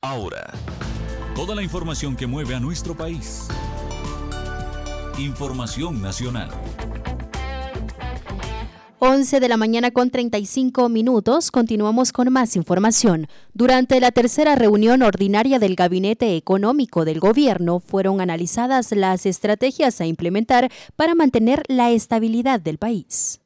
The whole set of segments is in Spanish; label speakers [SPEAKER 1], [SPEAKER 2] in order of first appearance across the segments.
[SPEAKER 1] Ahora, toda la información que mueve a nuestro país. Información nacional.
[SPEAKER 2] 11 de la mañana con 35 minutos. Continuamos con más información. Durante la tercera reunión ordinaria del Gabinete Económico del Gobierno fueron analizadas las estrategias a implementar para mantener la estabilidad del país.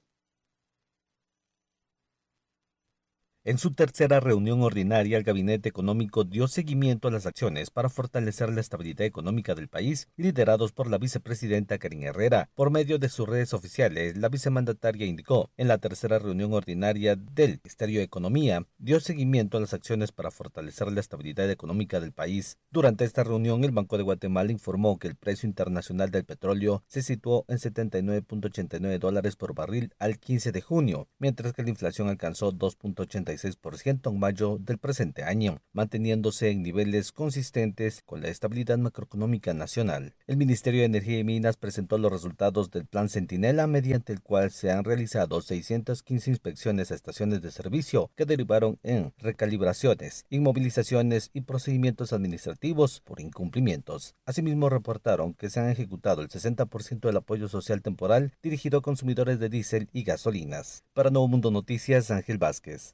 [SPEAKER 3] En su tercera reunión ordinaria, el Gabinete Económico dio seguimiento a las acciones para fortalecer la estabilidad económica del país, liderados por la vicepresidenta Karine Herrera. Por medio de sus redes oficiales, la vicemandataria indicó, en la tercera reunión ordinaria del Ministerio de Economía, dio seguimiento a las acciones para fortalecer la estabilidad económica del país. Durante esta reunión, el Banco de Guatemala informó que el precio internacional del petróleo se situó en $79.89 por barril al 15 de junio, mientras que la inflación alcanzó 2.86% en mayo del presente año, manteniéndose en niveles consistentes con la estabilidad macroeconómica nacional. El Ministerio de Energía y Minas presentó los resultados del Plan Centinela, mediante el cual se han realizado 615 inspecciones a estaciones de servicio que derivaron en recalibraciones, inmovilizaciones y procedimientos administrativos por incumplimientos. Asimismo, reportaron que se han ejecutado el 60% del apoyo social temporal dirigido a consumidores de diésel y gasolinas. Para Nuevo Mundo Noticias, Ángel Vázquez.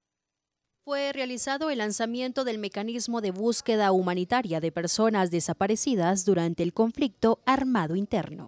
[SPEAKER 2] Fue realizado el lanzamiento del mecanismo de búsqueda humanitaria de personas desaparecidas durante el conflicto armado interno.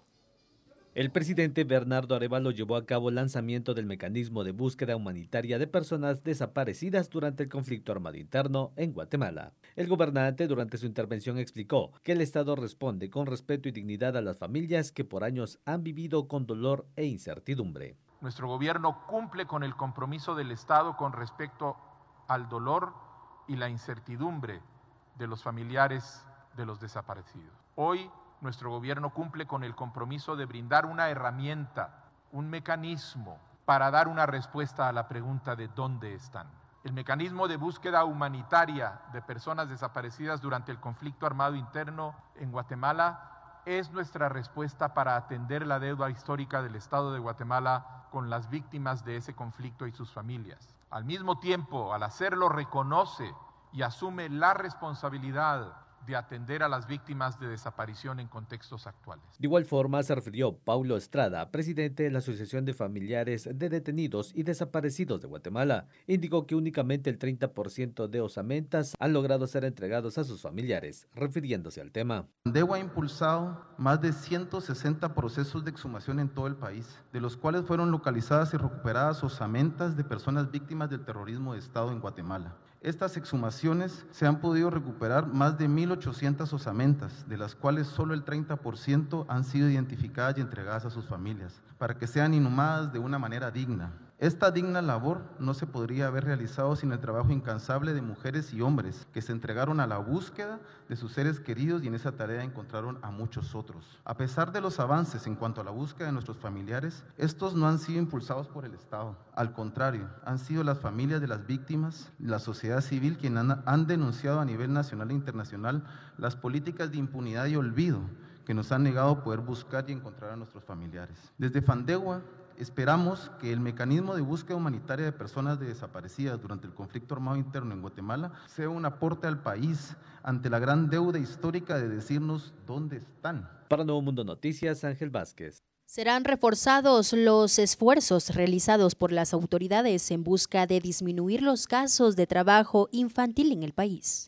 [SPEAKER 3] El presidente Bernardo Arévalo llevó a cabo el lanzamiento del mecanismo de búsqueda humanitaria de personas desaparecidas durante el conflicto armado interno en Guatemala. El gobernante durante su intervención explicó que el Estado responde con respeto y dignidad a las familias que por años han vivido con dolor e incertidumbre.
[SPEAKER 4] Nuestro gobierno cumple con el compromiso del Estado con respecto al dolor y la incertidumbre de los familiares de los desaparecidos. Hoy, nuestro gobierno cumple con el compromiso de brindar una herramienta, un mecanismo para dar una respuesta a la pregunta de ¿dónde están? El mecanismo de búsqueda humanitaria de personas desaparecidas durante el conflicto armado interno en Guatemala es nuestra respuesta para atender la deuda histórica del Estado de Guatemala con las víctimas de ese conflicto y sus familias. Al mismo tiempo, al hacerlo, reconoce y asume la responsabilidad de atender a las víctimas de desaparición en contextos actuales.
[SPEAKER 3] De igual forma, se refirió Paulo Estrada, presidente de la Asociación de Familiares de Detenidos y Desaparecidos de Guatemala. Indicó que únicamente el 30% de osamentas han logrado ser entregados a sus familiares, refiriéndose al tema.
[SPEAKER 5] FANDEGUA ha impulsado más de 160 procesos de exhumación en todo el país, de los cuales fueron localizadas y recuperadas osamentas de personas víctimas del terrorismo de Estado en Guatemala. Estas exhumaciones se han podido recuperar más de 1.800 osamentas, de las cuales solo el 30% han sido identificadas y entregadas a sus familias, para que sean inhumadas de una manera digna. Esta digna labor no se podría haber realizado sin el trabajo incansable de mujeres y hombres que se entregaron a la búsqueda de sus seres queridos y en esa tarea encontraron a muchos otros. A pesar de los avances en cuanto a la búsqueda de nuestros familiares, estos no han sido impulsados por el Estado. Al contrario, han sido las familias de las víctimas, la sociedad civil quienes han denunciado a nivel nacional e internacional las políticas de impunidad y olvido que nos han negado poder buscar y encontrar a nuestros familiares. Desde FANDEGUA esperamos que el mecanismo de búsqueda humanitaria de personas desaparecidas durante el conflicto armado interno en Guatemala sea un aporte al país ante la gran deuda histórica de decirnos dónde están.
[SPEAKER 3] Para Nuevo Mundo Noticias, Ángel Vázquez.
[SPEAKER 2] Serán reforzados los esfuerzos realizados por las autoridades en busca de disminuir los casos de trabajo infantil en el país.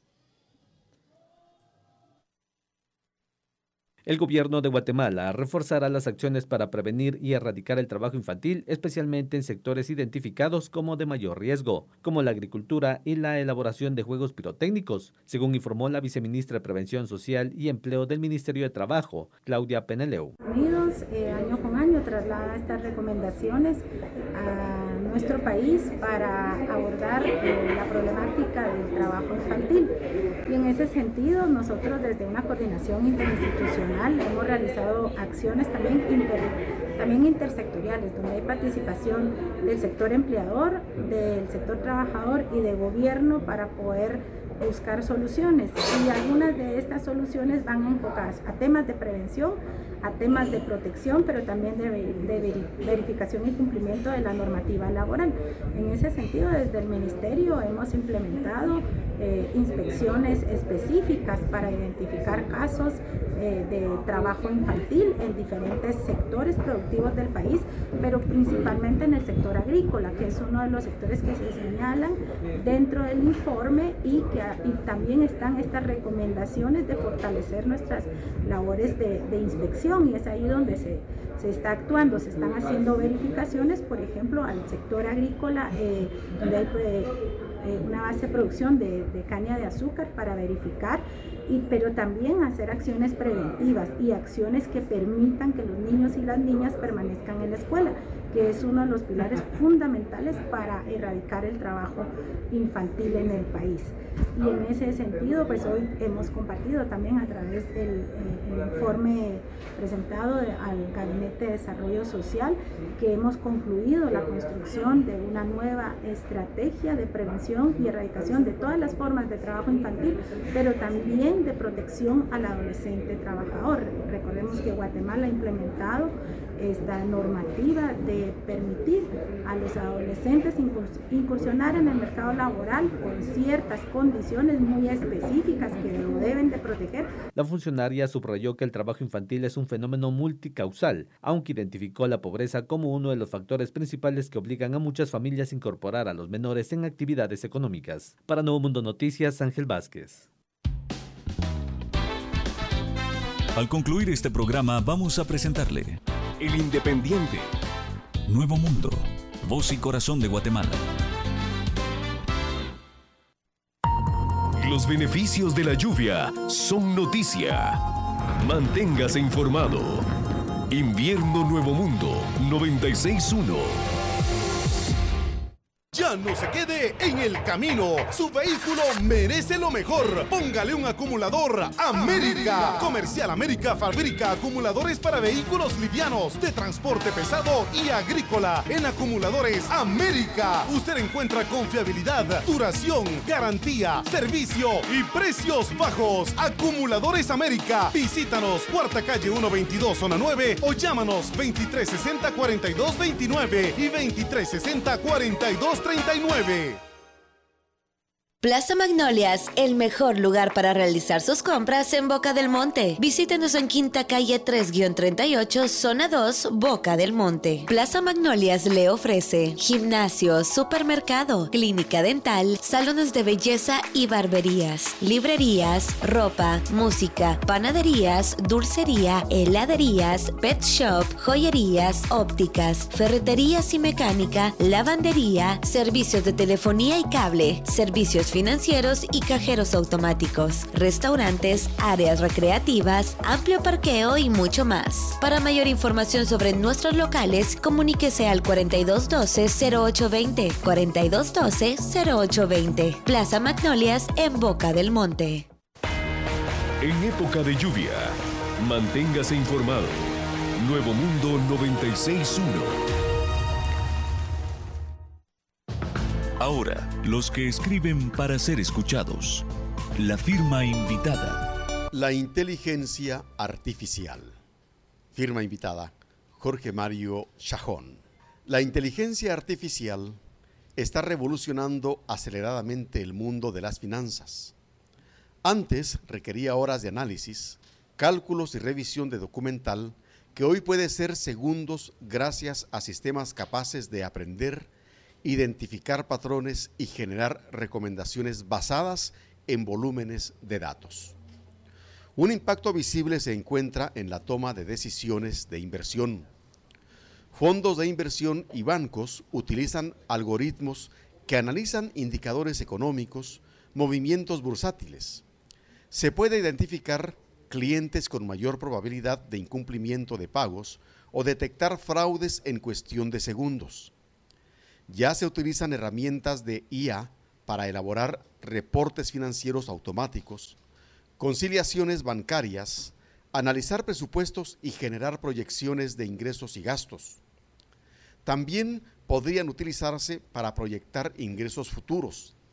[SPEAKER 3] El gobierno de Guatemala reforzará las acciones para prevenir y erradicar el trabajo infantil, especialmente en sectores identificados como de mayor riesgo, como la agricultura y la elaboración de juegos pirotécnicos, según informó la viceministra de Prevención Social y Empleo del Ministerio de Trabajo, Claudia Peneleu.
[SPEAKER 6] Unidos año con año traslada estas recomendaciones a nuestro país para abordar la problemática del trabajo infantil. Y en ese sentido, nosotros desde una coordinación interinstitucional hemos realizado acciones también intersectoriales, donde hay participación del sector empleador, del sector trabajador y de gobierno para poder buscar soluciones, y algunas de estas soluciones van enfocadas a temas de prevención, a temas de protección, pero también de verificación y cumplimiento de la normativa laboral. En ese sentido, desde el Ministerio hemos implementado inspecciones específicas para identificar casos de trabajo infantil en diferentes sectores productivos del país, pero principalmente en el sector agrícola, que es uno de los sectores que se señalan dentro del informe, y también están estas recomendaciones de fortalecer nuestras labores de inspección, y es ahí donde se está actuando, se están haciendo verificaciones, por ejemplo, al sector agrícola, donde hay una base de producción de caña de azúcar para verificar, pero también hacer acciones preventivas y acciones que permitan que los niños y las niñas permanezcan en la escuela, que es uno de los pilares fundamentales para erradicar el trabajo infantil en el país. Y en ese sentido, pues hoy hemos compartido también a través del informe presentado al Gabinete de Desarrollo Social que hemos concluido la construcción de una nueva estrategia de prevención y erradicación de todas las formas de trabajo infantil, pero también de protección al adolescente trabajador. Recordemos que Guatemala ha implementado esta normativa de permitir a los adolescentes incursionar en el mercado laboral con ciertas condiciones muy específicas que lo deben de proteger.
[SPEAKER 3] La funcionaria subrayó que el trabajo infantil es un fenómeno multicausal, aunque identificó la pobreza como uno de los factores principales que obligan a muchas familias a incorporar a los menores en actividades económicas. Para Nuevo Mundo Noticias, Ángel Vázquez.
[SPEAKER 1] Al concluir este programa, vamos a presentarle
[SPEAKER 7] El Independiente.
[SPEAKER 1] Nuevo Mundo, voz y corazón de Guatemala.
[SPEAKER 7] Los beneficios de la lluvia son noticia. Manténgase informado. Invierno Nuevo Mundo 96.1.
[SPEAKER 8] Ya no se quede en el camino. Su vehículo merece lo mejor. Póngale un acumulador América. Comercial América fabrica acumuladores para vehículos livianos, de transporte pesado y agrícola. En Acumuladores América usted encuentra confiabilidad, duración, garantía, servicio y precios bajos. Acumuladores América. Visítanos, Cuarta Calle 122, Zona 9, o llámanos 2360-4229 y 2360-4239.
[SPEAKER 9] Plaza Magnolias, el mejor lugar para realizar sus compras en Boca del Monte. Visítenos en Quinta Calle 3-38, Zona 2, Boca del Monte. Plaza Magnolias le ofrece gimnasio, supermercado, clínica dental, salones de belleza y barberías, librerías, ropa, música, panaderías, dulcería, heladerías, pet shop, joyerías, ópticas, ferreterías y mecánica, lavandería, servicios de telefonía y cable, servicios financieros y cajeros automáticos, restaurantes, áreas recreativas, amplio parqueo y mucho más. Para mayor información sobre nuestros locales, comuníquese al 4212-0820, 4212-0820. Plaza Magnolias en Boca del Monte.
[SPEAKER 7] En época de lluvia, manténgase informado. Nuevo Mundo 96.1.
[SPEAKER 1] Ahora, los que escriben para ser escuchados. La firma invitada.
[SPEAKER 10] La inteligencia artificial. Firma invitada, Jorge Mario Chajón. La inteligencia artificial está revolucionando aceleradamente el mundo de las finanzas. Antes requería horas de análisis, cálculos y revisión de documental que hoy puede ser segundos gracias a sistemas capaces de aprender, identificar patrones y generar recomendaciones basadas en volúmenes de datos. Un impacto visible se encuentra en la toma de decisiones de inversión. Fondos de inversión y bancos utilizan algoritmos que analizan indicadores económicos, movimientos bursátiles. Se puede identificar clientes con mayor probabilidad de incumplimiento de pagos o detectar fraudes en cuestión de segundos. Ya se utilizan herramientas de IA para elaborar reportes financieros automáticos, conciliaciones bancarias, analizar presupuestos y generar proyecciones de ingresos y gastos. También podrían utilizarse para proyectar ingresos futuros,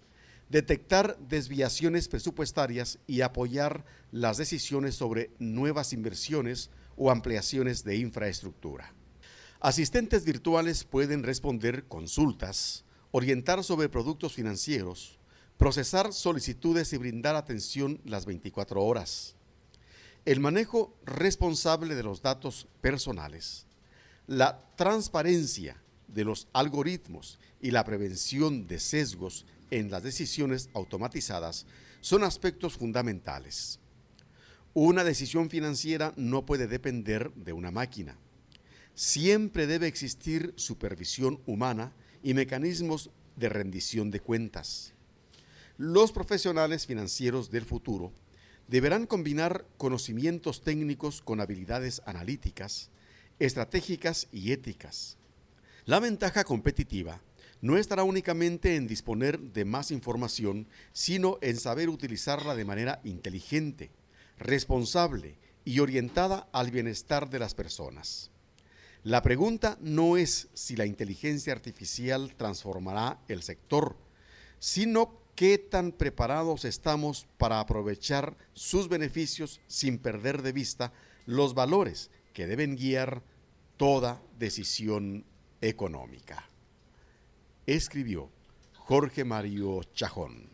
[SPEAKER 10] detectar desviaciones presupuestarias y apoyar las decisiones sobre nuevas inversiones o ampliaciones de infraestructura. Asistentes virtuales pueden responder consultas, orientar sobre productos financieros, procesar solicitudes y brindar atención las 24 horas. El manejo responsable de los datos personales, la transparencia de los algoritmos y la prevención de sesgos en las decisiones automatizadas son aspectos fundamentales. Una decisión financiera no puede depender de una máquina. Siempre debe existir supervisión humana y mecanismos de rendición de cuentas. Los profesionales financieros del futuro deberán combinar conocimientos técnicos con habilidades analíticas, estratégicas y éticas. La ventaja competitiva no estará únicamente en disponer de más información, sino en saber utilizarla de manera inteligente, responsable y orientada al bienestar de las personas. La pregunta no es si la inteligencia artificial transformará el sector, sino qué tan preparados estamos para aprovechar sus beneficios sin perder de vista los valores que deben guiar toda decisión económica. Escribió Jorge Mario Chajón.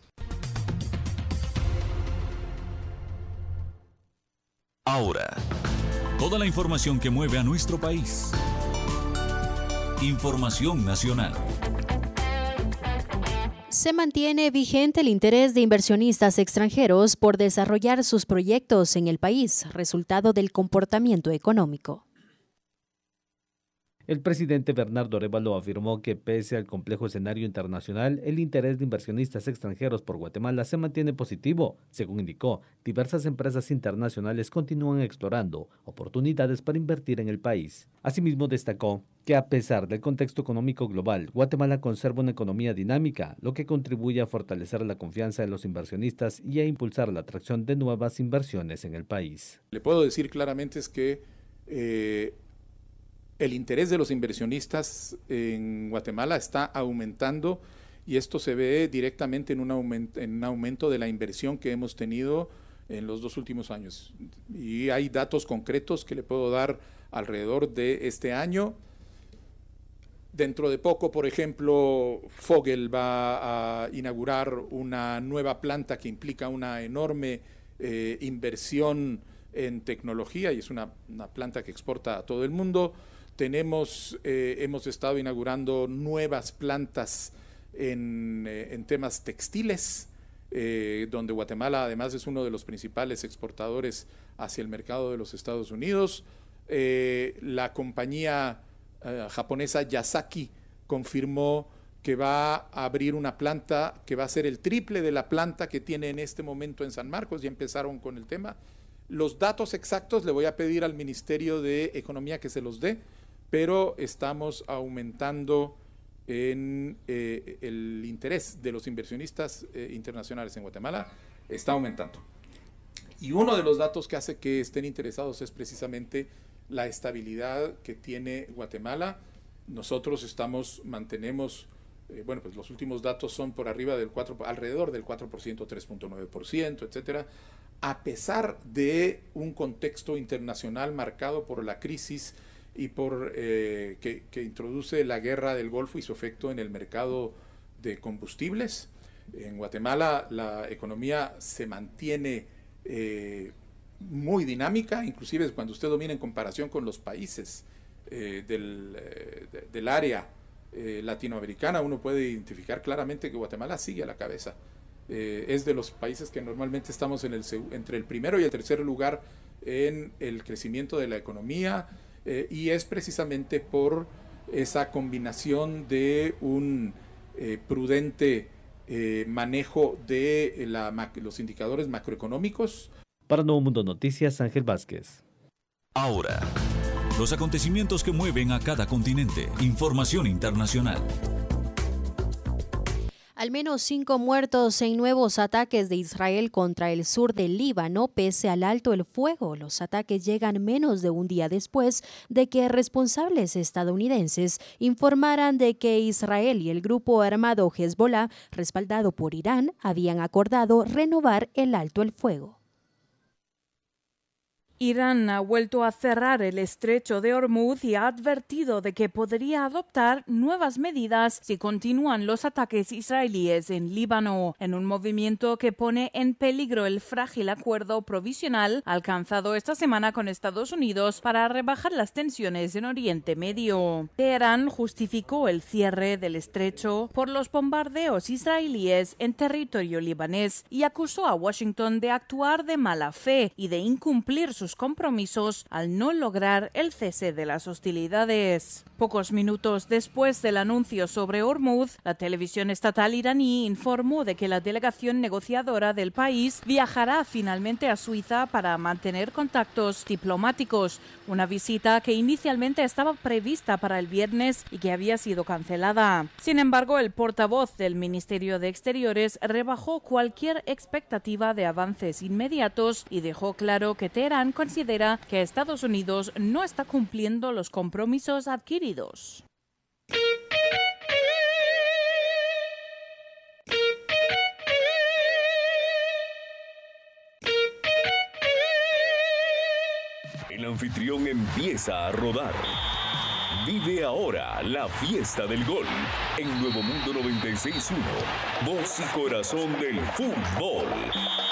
[SPEAKER 1] Ahora, toda la información que mueve a nuestro país. Información nacional.
[SPEAKER 2] Se mantiene vigente el interés de inversionistas extranjeros por desarrollar sus proyectos en el país, resultado del comportamiento económico.
[SPEAKER 3] El presidente Bernardo Arévalo afirmó que pese al complejo escenario internacional, el interés de inversionistas extranjeros por Guatemala se mantiene positivo. Según indicó, diversas empresas internacionales continúan explorando oportunidades para invertir en el país. Asimismo, destacó que a pesar del contexto económico global, Guatemala conserva una economía dinámica, lo que contribuye a fortalecer la confianza de los inversionistas y a impulsar la atracción de nuevas inversiones en el país.
[SPEAKER 4] Le puedo decir claramente es que el interés de los inversionistas en Guatemala está aumentando y esto se ve directamente en un aumento de la inversión que hemos tenido en los 2 últimos años. Y hay datos concretos que le puedo dar alrededor de este año. Dentro de poco, por ejemplo, Fogel va a inaugurar una nueva planta que implica una enorme inversión en tecnología y es una planta que exporta a todo el mundo. Hemos estado inaugurando nuevas plantas en temas textiles, donde Guatemala además es uno de los principales exportadores hacia el mercado de los Estados Unidos. La compañía japonesa Yasaki confirmó que va a abrir una planta que va a ser el triple de la planta que tiene en este momento en San Marcos. Ya empezaron con el tema. Los datos exactos le voy a pedir al Ministerio de Economía que se los dé, pero estamos aumentando en el interés de los inversionistas internacionales en Guatemala, está aumentando. Y uno de los datos que hace que estén interesados es precisamente la estabilidad que tiene Guatemala. Nosotros mantenemos, pues los últimos datos son por arriba del alrededor del 4%, 3.9%, etcétera, a pesar de un contexto internacional marcado por la crisis y por que introduce la guerra del Golfo y su efecto en el mercado de combustibles. En Guatemala la economía se mantiene muy dinámica, inclusive cuando usted lo mira en comparación con los países del área latinoamericana, uno puede identificar claramente que Guatemala sigue a la cabeza. Es de los países que normalmente estamos entre el primero y el tercer lugar en el crecimiento de la economía, y es precisamente por esa combinación de un prudente manejo de los indicadores macroeconómicos.
[SPEAKER 3] Para Nuevo Mundo Noticias, Ángel Vázquez.
[SPEAKER 1] Ahora, los acontecimientos que mueven a cada continente. Información internacional.
[SPEAKER 2] Al menos 5 muertos en nuevos ataques de Israel contra el sur del Líbano, pese al alto el fuego. Los ataques llegan menos de un día después de que responsables estadounidenses informaran de que Israel y el grupo armado Hezbollah, respaldado por Irán, habían acordado renovar el alto el fuego.
[SPEAKER 11] Irán ha vuelto a cerrar el estrecho de Hormuz y ha advertido de que podría adoptar nuevas medidas si continúan los ataques israelíes en Líbano, en un movimiento que pone en peligro el frágil acuerdo provisional alcanzado esta semana con Estados Unidos para rebajar las tensiones en Oriente Medio. Teherán justificó el cierre del estrecho por los bombardeos israelíes en territorio libanés y acusó a Washington de actuar de mala fe y de incumplir sus compromisos al no lograr el cese de las hostilidades. Pocos minutos después del anuncio sobre Hormuz, la televisión estatal iraní informó de que la delegación negociadora del país viajará finalmente a Suiza para mantener contactos diplomáticos, una visita que inicialmente estaba prevista para el viernes y que había sido cancelada. Sin embargo, el portavoz del Ministerio de Exteriores rebajó cualquier expectativa de avances inmediatos y dejó claro que Teherán considera que Estados Unidos no está cumpliendo los compromisos adquiridos.
[SPEAKER 7] El anfitrión empieza a rodar. Vive ahora la fiesta del gol en Nuevo Mundo 96.1. Voz y corazón del fútbol.